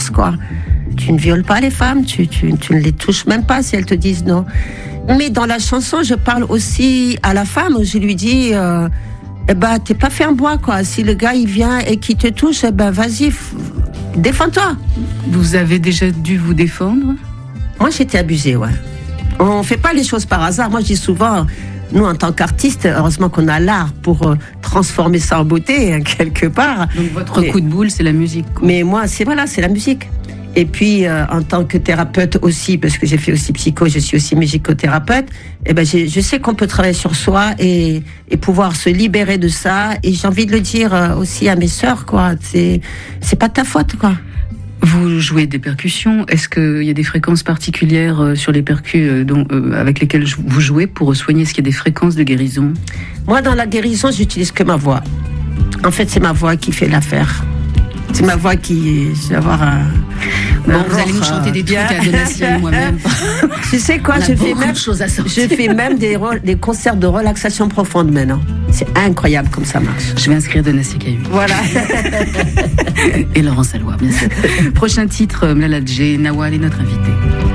force, quoi. Tu ne violes pas les femmes, tu ne les touches même pas si elles te disent non. Mais dans la chanson, je parle aussi à la femme, où je lui dis, t'es pas fait en bois, quoi. Si le gars, il vient et qu'il te touche, vas-y, défends-toi. Vous avez déjà dû vous défendre ? Moi, j'étais abusée, ouais. On fait pas les choses par hasard. Moi, je dis souvent, nous, en tant qu'artistes, heureusement qu'on a l'art pour transformer ça en beauté, hein, quelque part. Donc, votre coup de boule, c'est la musique, quoi. Mais moi, c'est la musique. Et puis, en tant que thérapeute aussi, parce que j'ai fait aussi psycho, je suis aussi musicothérapeute, je sais qu'on peut travailler sur soi et pouvoir se libérer de ça. Et j'ai envie de le dire aussi à mes sœurs, quoi. C'est pas ta faute, quoi. Vous jouez des percussions. Est-ce qu'il y a des fréquences particulières sur les percus avec lesquelles vous jouez pour soigner ? Est-ce qu'il y a des fréquences de guérison ? Moi, dans la guérison, j'utilise que ma voix. En fait, c'est ma voix qui fait l'affaire. C'est ma voix qui... Je vais avoir un... Bon, vous allez nous chanter des trucs à Donatien et moi-même. Tu sais quoi, je fais même des concerts de relaxation profonde maintenant. C'est incroyable comme ça marche. Je vais inscrire Donatien Cahu. Voilà. Et Laurent Salois, bien sûr. Prochain titre, Mlaladjé, Nawal est notre invité.